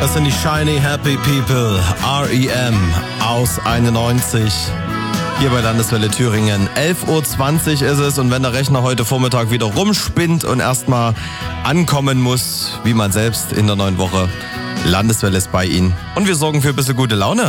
Das sind die Shiny Happy People, R.E.M. aus 91. Hier bei Landeswelle Thüringen. 11.20 Uhr ist es und wenn der Rechner heute Vormittag wieder rumspinnt und erstmal ankommen muss, wie man selbst in der neuen Woche, Landeswelle ist bei Ihnen. Und wir sorgen für ein bisschen gute Laune.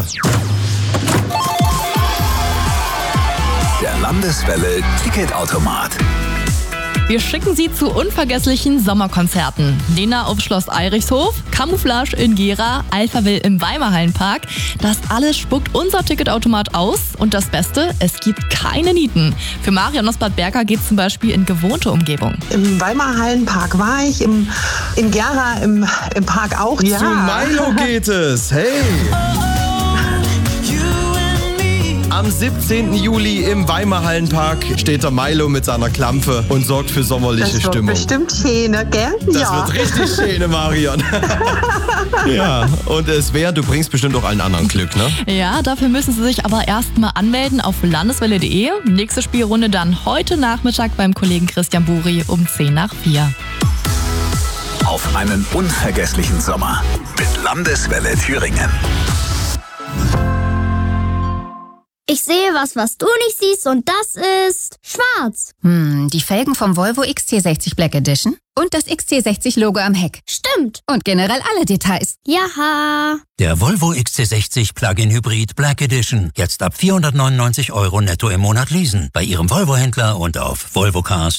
Der Landeswelle Ticketautomat. Wir schicken Sie zu unvergesslichen Sommerkonzerten. Lena auf Schloss Eirichshof, Camouflage in Gera, Alphaville im Weimarhallenpark. Das alles spuckt unser Ticketautomat aus. Und das Beste, es gibt keine Nieten. Für Marion aus Bad Berka geht es zum Beispiel in gewohnte Umgebung. Im Weimarhallenpark war ich, in Gera im Park auch. Ja. Zu Milo geht es. Hey! Am 17. Juli im Weimarhallenpark steht der Milo mit seiner Klampfe und sorgt für sommerliche Stimmung. Das wird bestimmt schön, gell? Das wird richtig schön, Marion. Ja, und du bringst bestimmt auch allen anderen Glück, ne? Ja, dafür müssen Sie sich aber erstmal anmelden auf landeswelle.de. Nächste Spielrunde dann heute Nachmittag beim Kollegen Christian Buri um 4:10. Auf einen unvergesslichen Sommer mit Landeswelle Thüringen. Ich sehe was du nicht siehst und das ist schwarz. Die Felgen vom Volvo XC60 Black Edition und das XC60-Logo am Heck. Stimmt. Und generell alle Details. Jaha. Der Volvo XC60 Plug-in Hybrid Black Edition. Jetzt ab 499 € netto im Monat leasen. Bei Ihrem Volvo-Händler und auf volvocars.de.